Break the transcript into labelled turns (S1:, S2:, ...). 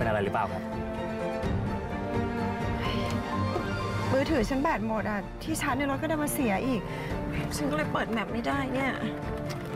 S1: เป็นอะไรหรือเปล่าครับ
S2: มือถือฉันแบตหมดอ่ะที่ชาร์จในรถก็ได้มาเสียอีกฉันก็เลยเปิดแมปไม่ได้เนี่ย